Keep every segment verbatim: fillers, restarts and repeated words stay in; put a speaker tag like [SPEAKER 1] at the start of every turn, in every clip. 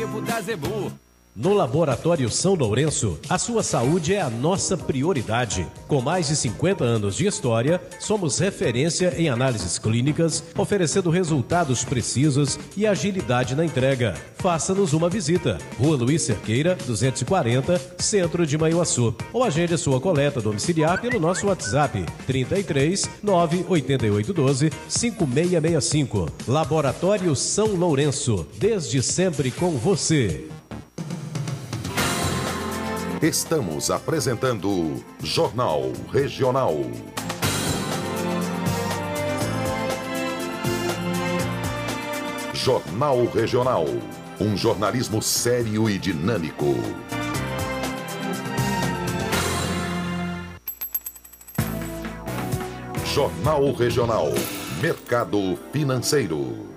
[SPEAKER 1] Da Zebu.
[SPEAKER 2] No Laboratório São Lourenço, a sua saúde é a nossa prioridade. Com mais de cinquenta anos de história, somos referência em análises clínicas, oferecendo resultados precisos e agilidade na entrega. Faça-nos uma visita. Rua Luiz Cerqueira, duzentos e quarenta, Centro de Manhuaçu. Ou agende a sua coleta domiciliar pelo nosso WhatsApp, trinta e três, nove oito oito um dois, cinco seis seis cinco. Laboratório São Lourenço, desde sempre com você.
[SPEAKER 3] Estamos apresentando Jornal Regional. Jornal Regional. Um jornalismo sério e dinâmico. Jornal Regional. Mercado financeiro.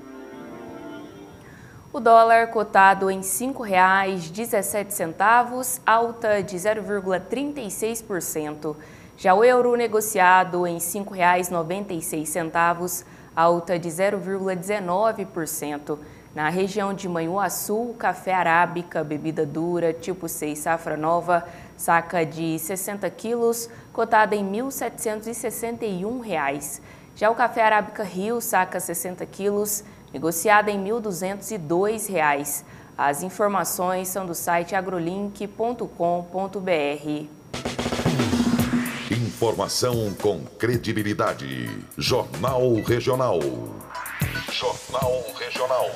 [SPEAKER 4] O dólar cotado em cinco reais e dezessete centavos, alta de zero vírgula trinta e seis por cento. Já o euro negociado em cinco reais e noventa e seis centavos, alta de zero vírgula dezenove por cento. Na região de Manhuaçu, café arábica, bebida dura, tipo seis safra nova, saca de sessenta quilos, cotada em mil setecentos e sessenta e um reais. Já o café arábica Rio, saca sessenta quilos, negociada em mil duzentos e dois reais. As informações são do site agrolink ponto com ponto br.
[SPEAKER 3] Informação com credibilidade. Jornal Regional. Jornal Regional.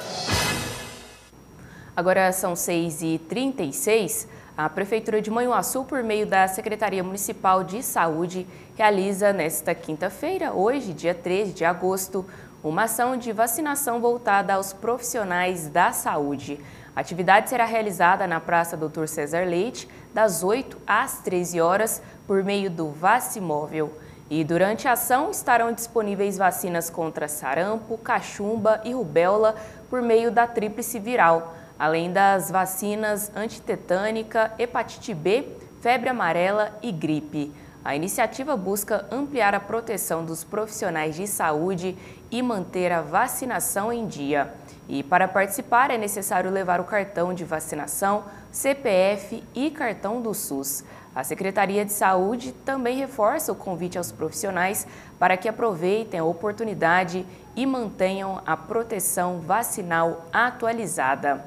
[SPEAKER 4] Agora são seis e trinta e seis. A Prefeitura de Manhuaçu, por meio da Secretaria Municipal de Saúde, realiza nesta quinta-feira, hoje, dia treze de agosto, uma ação de vacinação voltada aos profissionais da saúde. A atividade será realizada na Praça doutor César Leite, das oito às treze horas, por meio do Vacimóvel. E durante a ação estarão disponíveis vacinas contra sarampo, cachumba e rubéola por meio da tríplice viral, além das vacinas antitetânica, hepatite B, febre amarela e gripe. A iniciativa busca ampliar a proteção dos profissionais de saúde e manter a vacinação em dia. E para participar é necessário levar o cartão de vacinação, C P F e cartão do SUS. A Secretaria de Saúde também reforça o convite aos profissionais para que aproveitem a oportunidade e mantenham a proteção vacinal atualizada.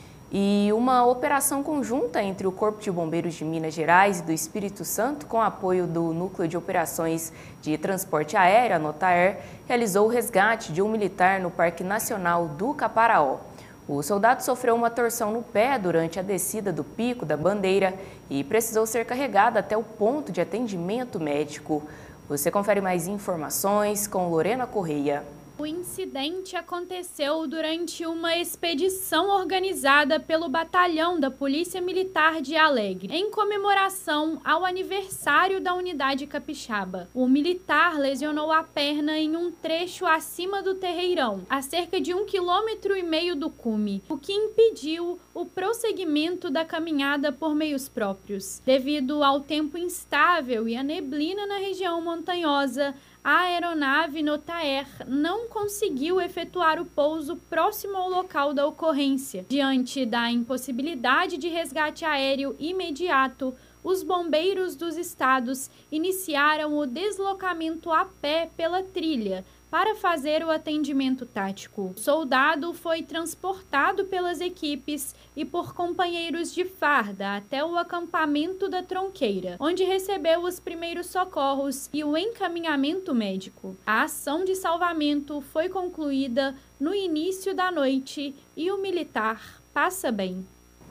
[SPEAKER 4] E uma operação conjunta entre o Corpo de Bombeiros de Minas Gerais e do Espírito Santo, com apoio do Núcleo de Operações de Transporte Aéreo, a Notaer, realizou o resgate de um militar no Parque Nacional do Caparaó. O soldado sofreu uma torção no pé durante a descida do Pico da Bandeira e precisou ser carregado até o ponto de atendimento médico. Você confere mais informações com Lorena Correia.
[SPEAKER 5] O incidente aconteceu durante uma expedição organizada pelo Batalhão da Polícia Militar de Alegre, em comemoração ao aniversário da Unidade Capixaba. O militar lesionou a perna em um trecho acima do Terreirão, a cerca de um quilômetro e meio do cume, o que impediu o prosseguimento da caminhada por meios próprios. Devido ao tempo instável e à neblina na região montanhosa, a aeronave Notaer não conseguiu efetuar o pouso próximo ao local da ocorrência. Diante da impossibilidade de resgate aéreo imediato, os bombeiros dos estados iniciaram o deslocamento a pé pela trilha para fazer o atendimento tático. O soldado foi transportado pelas equipes e por companheiros de farda até o acampamento da Tronqueira, onde recebeu os primeiros socorros e o encaminhamento médico. A ação de salvamento foi concluída no início da noite e o militar passa bem.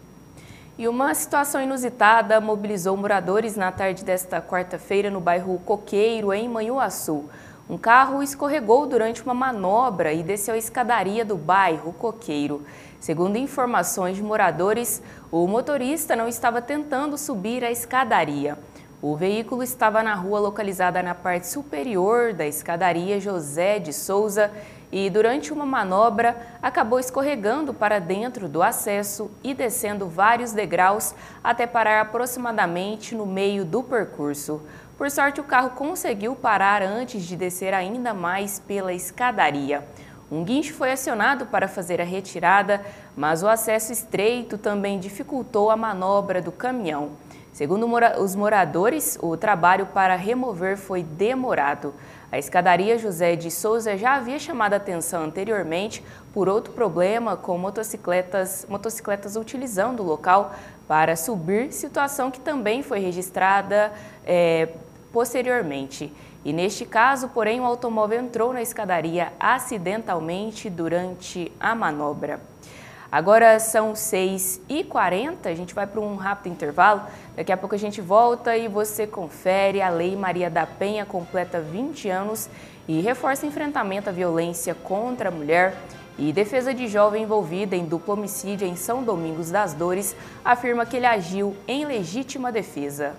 [SPEAKER 4] E uma situação inusitada mobilizou moradores na tarde desta quarta-feira no bairro Coqueiro, em Manhuaçu. Um carro escorregou durante uma manobra e desceu a escadaria do bairro Coqueiro. Segundo informações de moradores, o motorista não estava tentando subir a escadaria. O veículo estava na rua localizada na parte superior da escadaria José de Souza e, durante uma manobra, acabou escorregando para dentro do acesso e descendo vários degraus até parar aproximadamente no meio do percurso. Por sorte, o carro conseguiu parar antes de descer ainda mais pela escadaria. Um guincho foi acionado para fazer a retirada, mas o acesso estreito também dificultou a manobra do caminhão. Segundo os moradores, o trabalho para remover foi demorado. A escadaria José de Souza já havia chamado a atenção anteriormente por outro problema com motocicletas, motocicletas utilizando o local para subir, situação que também foi registrada é, posteriormente. E neste caso, porém, o automóvel entrou na escadaria acidentalmente durante a manobra. Agora são seis e quarenta, a gente vai para um rápido intervalo. Daqui a pouco a gente volta e você confere. A Lei Maria da Penha completa vinte anos e reforça enfrentamento à violência contra a mulher. E defesa de jovem envolvida em duplo homicídio em São Domingos das Dores afirma que ele agiu em legítima defesa.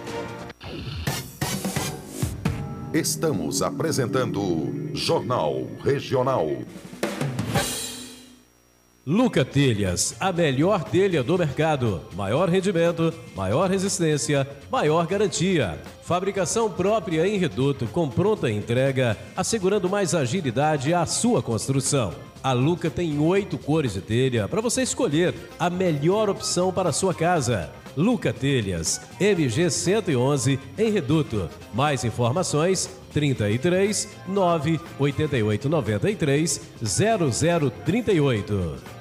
[SPEAKER 3] Estamos apresentando Jornal Regional.
[SPEAKER 2] Luca Telhas, a melhor telha do mercado. Maior rendimento, maior resistência, maior garantia. Fabricação própria em Reduto com pronta entrega, assegurando mais agilidade à sua construção. A Luca tem oito cores de telha para você escolher a melhor opção para a sua casa. Luca Telhas, M G cento e onze, em Reduto. Mais informações, trinta e três, nove, oitenta e oito, noventa e três, zero zero trinta e oito.